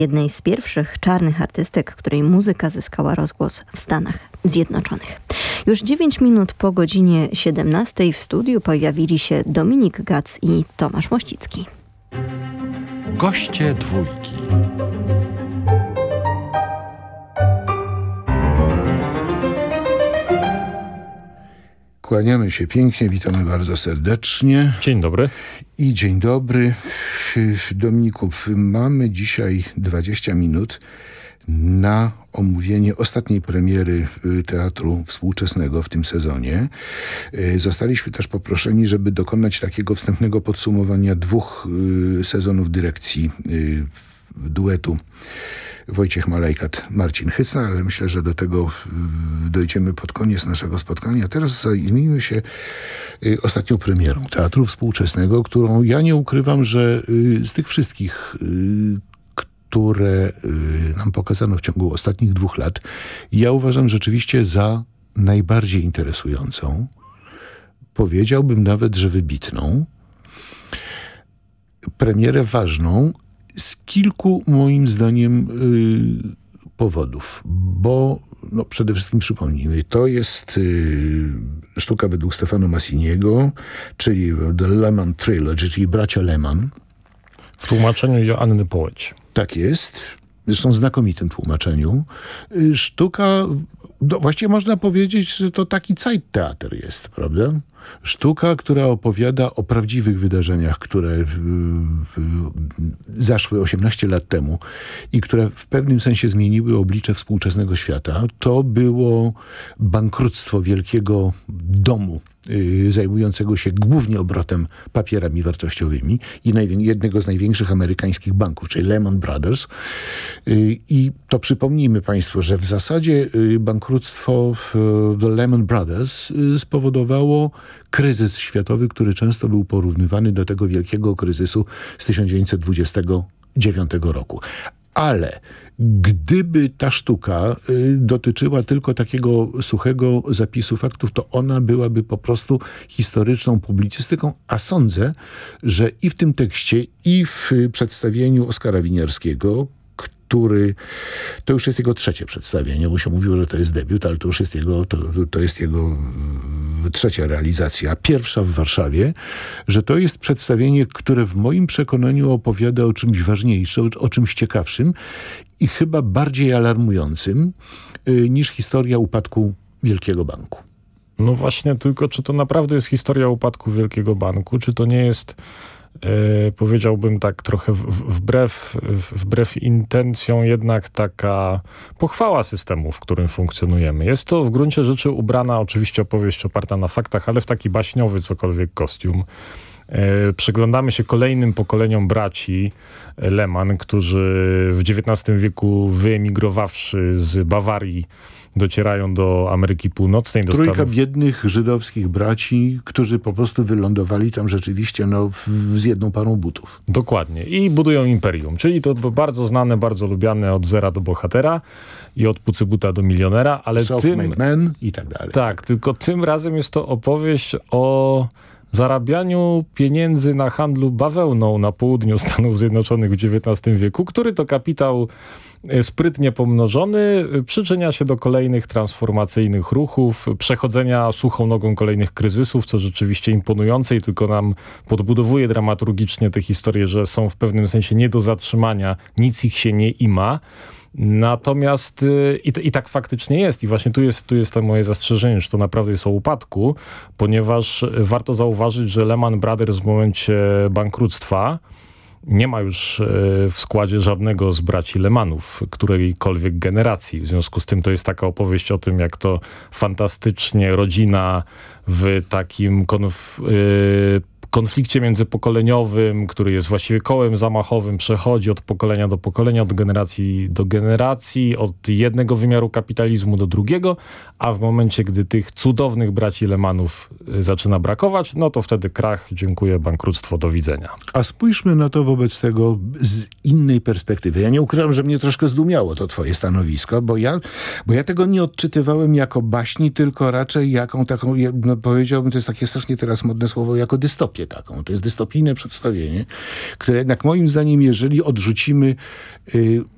jednej z pierwszych czarnych artystek, której muzyka zyskała rozgłos w Stanach Zjednoczonych. Już 9 minut po godzinie 17 w studiu pojawili się Dominik Gac i Tomasz Mościcki. Goście dwójki. Kłaniamy się pięknie, witamy bardzo serdecznie. Dzień dobry. I dzień dobry. Dominiku, mamy dzisiaj 20 minut na omówienie ostatniej premiery teatru współczesnego w tym sezonie. Zostaliśmy też poproszeni, żeby dokonać takiego wstępnego podsumowania 2 sezonów dyrekcji duetu Wojciech Malejkat, Marcin Hycnar, ale myślę, że do tego dojdziemy pod koniec naszego spotkania. Teraz zajmijmy się ostatnią premierą teatru współczesnego, którą ja nie ukrywam, że z tych wszystkich, które nam pokazano w ciągu ostatnich 2 lat, ja uważam rzeczywiście za najbardziej interesującą. Powiedziałbym nawet, że wybitną. Premierę ważną z kilku, moim zdaniem, powodów. Bo przede wszystkim przypomnijmy, to jest sztuka według Stefano Massiniego, czyli The Lehman Trilogy, czyli Bracia Lehman. W tłumaczeniu Joanny Połeć. Tak jest. Zresztą znakomitym tłumaczeniu. Sztuka, właściwie można powiedzieć, że to taki Zeittheater jest, prawda? Sztuka, która opowiada o prawdziwych wydarzeniach, które zaszły 18 lat temu i które w pewnym sensie zmieniły oblicze współczesnego świata. To było bankructwo wielkiego domu zajmującego się głównie obrotem papierami wartościowymi i jednego z największych amerykańskich banków, czyli Lehman Brothers. I to przypomnijmy Państwu, że w zasadzie bankructwo The Lehman Brothers spowodowało kryzys światowy, który często był porównywany do tego wielkiego kryzysu z 1929 roku. Ale gdyby ta sztuka dotyczyła tylko takiego suchego zapisu faktów, to ona byłaby po prostu historyczną publicystyką, a sądzę, że i w tym tekście, i w przedstawieniu Oskara Winiarskiego, to już jest jego 3. przedstawienie, bo się mówiło, że to jest debiut, ale to już jest to jest jego 3. realizacja, 1. w Warszawie, że to jest przedstawienie, które w moim przekonaniu opowiada o czymś ważniejszym, o czymś ciekawszym i chyba bardziej alarmującym niż historia upadku Wielkiego Banku. No właśnie, tylko czy to naprawdę jest historia upadku Wielkiego Banku, czy to nie jest... powiedziałbym tak trochę wbrew intencjom jednak taka pochwała systemu, w którym funkcjonujemy. Jest to w gruncie rzeczy ubrana oczywiście opowieść oparta na faktach, ale w taki baśniowy cokolwiek kostium. Przyglądamy się kolejnym pokoleniom braci Lehman, którzy w XIX wieku wyemigrowawszy z Bawarii docierają do Ameryki Północnej. Trójka biednych żydowskich braci, którzy po prostu wylądowali tam rzeczywiście z jedną parą butów. Dokładnie. I budują imperium. Czyli to bardzo znane, bardzo lubiane od zera do bohatera i od pucybuta do milionera. Ale Self-made man i tak dalej. Tak, tylko tym razem jest to opowieść o zarabianiu pieniędzy na handlu bawełną na południu Stanów Zjednoczonych w XIX wieku, który to kapitał sprytnie pomnożony przyczynia się do kolejnych transformacyjnych ruchów, przechodzenia suchą nogą kolejnych kryzysów, co rzeczywiście imponujące i tylko nam podbudowuje dramaturgicznie te historie, że są w pewnym sensie nie do zatrzymania, nic ich się nie ima. Natomiast i tak faktycznie jest i właśnie tu jest to moje zastrzeżenie, że to naprawdę jest o upadku, ponieważ warto zauważyć, że Lehman Brothers w momencie bankructwa nie ma już w składzie żadnego z braci Lehmanów, którejkolwiek generacji. W związku z tym to jest taka opowieść o tym, jak to fantastycznie rodzina w takim konflikcie międzypokoleniowym, który jest właściwie kołem zamachowym, przechodzi od pokolenia do pokolenia, od generacji do generacji, od jednego wymiaru kapitalizmu do drugiego, a w momencie, gdy tych cudownych braci Lehmanów zaczyna brakować, no to wtedy krach, dziękuję, bankructwo, do widzenia. A spójrzmy na to wobec tego z innej perspektywy. Ja nie ukrywam, że mnie troszkę zdumiało to twoje stanowisko, bo ja tego nie odczytywałem jako baśni, tylko raczej jaką taką, powiedziałbym, to jest takie strasznie teraz modne słowo, jako dystopię taką. To jest dystopijne przedstawienie, które jednak moim zdaniem, jeżeli odrzucimy